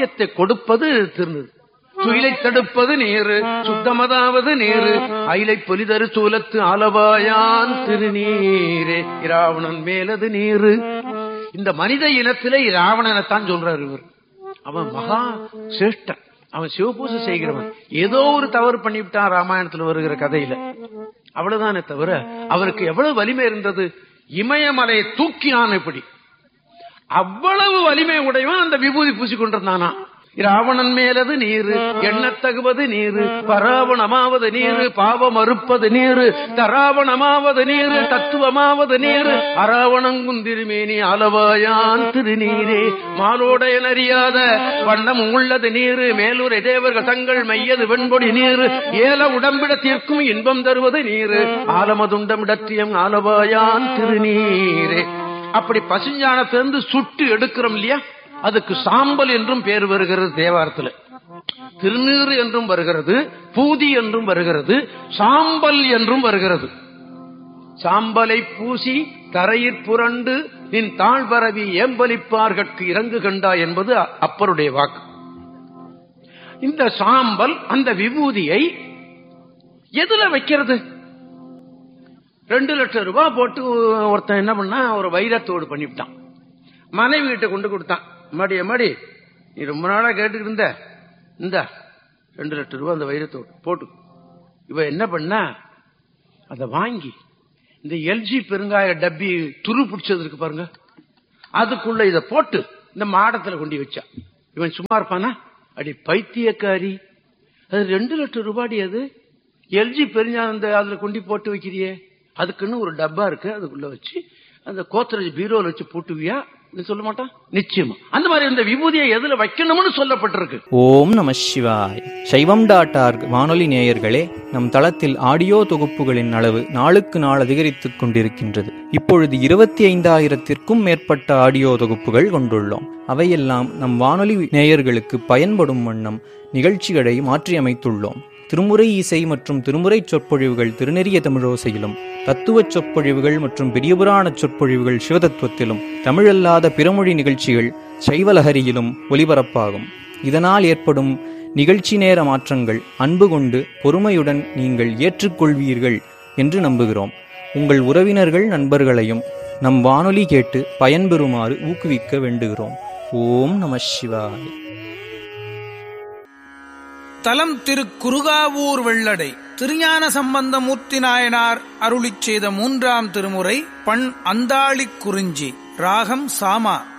பாக்கியத்தை கொடுப்பது திருநீறு. துயிலை தடுப்பது நீரு, சுத்தமதாவது நீரு, அயிலை பொலிதரு சூலத்து ஆலவாயான் திருநீரே. இராவணன் மேலது நீரு. இந்த மனித இனத்திலே இராவணனைத்தான் சொல்றாரு இவர். அவன் மகா சிரேஷ்டன், அவன் சிவபூசை செய்கிறவன். ஏதோ ஒரு தவறு பண்ணிவிட்டான் ராமாயணத்தில் வருகிற கதையில, அவ்வளவுதானே தவிர அவருக்கு எவ்வளவு வலிமை இருந்தது. இமயமலையை தூக்கினான். இப்படி அவ்வளவு வலிமை உடையவன் அந்த விபூதி பூசிக்கொண்டிருந்தானா. ராவணன் மேலது நீரு, எண்ணத்தகுவது நீரு, பராவணமாவது நீரு, பாவம் அறுப்பது நீரு, தராவணமாவது நீரு, தத்துவமாவது நீரு, அராவணங்குந்திருமேனி ஆலவாயான் திருநீரே. மாலோடைய அறியாத வண்ணம் உள்ளது நீரு, மேலூரை தேவர்கள் தங்கள் மையது வெண்பொடி நீரு, ஏல உடம்பிட தீர்க்கும் இன்பம் தருவது நீரு, ஆலமதுண்டமிடத்தியம் ஆலவாயான் திருநீரே. அப்படி பசுஞ்சாணத்திலிருந்து சுட்டு எடுக்கிறோம் இல்லையா, அதுக்கு சாம்பல் என்றும் பேர் வருகிறது. தேவாரத்தில் திருநீறு என்றும் வருகிறது, பூதி என்றும் வருகிறது, சாம்பல் என்றும் வருகிறது. சாம்பலை பூசி தரையிற் புரண்டு நின் தாழ் பரவி ஏம்பலிப்பார்கட்கு இறங்கு கண்டா என்பது அப்பருடைய வாக்கு. இந்த சாம்பல், அந்த விபூதியை எதுல வைக்கிறது? 2 லட்சம் ரூபாய் போட்டு ஒருத்தன் என்ன பண்ணா, ஒரு வைரத்தோடு பண்ணிவிட்டான். மனைவி கிட்ட கொண்டு கொடுத்தான். மாடி நீ ரொம்ப நாளா கேட்டுக்கிட்டு இருந்த, இந்த 2 லட்சம் ரூபாய் அந்த வைரத்தோடு போட்டு. இவ என்ன பண்ண, அதை வாங்கி இந்த எல்ஜி பெருங்காய டப்பி துரு பிடிச்சது இருக்கு பாருங்க, அதுக்குள்ள இதை போட்டு இந்த மாடத்துல கொண்டு வச்சா. இவன் சும்மா இருப்பானா? அடி பைத்தியக்காரி, அது 2 லட்சம் ரூபாய், அது எல்ஜி பெருங்காய அதுல கொண்டு போட்டு வைக்கிறியே, அதுக்குன்னு ஒரு டப்பா இருக்கு, அதுக்குள்ள வச்சு அந்த கோத்ரேஜ் பீரோல வச்சு போட்டுவியா? சொல்ல மாட்டான் நிச்சயமா. அந்த மாதிரி இந்த விபூதியை எதுல வைக்கணும்னு சொல்லப்பட்டிருக்கு. ஓம் நம சிவாய். சைவம்.org வானொலி நேயர்களே, நம் தளத்தில் ஆடியோ தொகுப்புகளின் அளவு நாளுக்கு நாள் அதிகரித்துக் கொண்டிருக்கின்றது. இப்பொழுது 25,000-க்கும் மேற்பட்ட ஆடியோ தொகுப்புகள் கொண்டுள்ளோம். அவையெல்லாம் நம் வானொலி நேயர்களுக்கு பயன்படும் வண்ணம் நிகழ்ச்சிகளை மாற்றியமைத்துள்ளோம். திருமுறை இசை மற்றும் திருமுறை சொற்பொழிவுகள் திருநெறிய தமிழோசையிலும், தத்துவச் சொற்பொழிவுகள் மற்றும் பெரியபுராண சொற்பொழிவுகள் சிவதத்துவத்திலும், தமிழல்லாத பிறமொழி நிகழ்ச்சிகள் சைவலஹரியிலும் ஒலிபரப்பாகும். இதனால் ஏற்படும் நிகழ்ச்சி நேர மாற்றங்கள் அன்பு கொண்டு பொறுமையுடன் நீங்கள் ஏற்றுக்கொள்வீர்கள் என்று நம்புகிறோம். உங்கள் உறவினர்கள் நண்பர்களையும் நம் வானொலி கேட்டு பயன்பெறுமாறு ஊக்குவிக்க வேண்டுகிறோம். ஓம் நம சிவாய். தலம் திரு குருகாவூர் வெள்ளடை. திருஞான சம்பந்தமூர்த்தி நாயனார் அருளிச் செய்த 3ஆம் திருமுறை. பண் அந்தாளிக் குறிஞ்சி. ராகம் சாமா.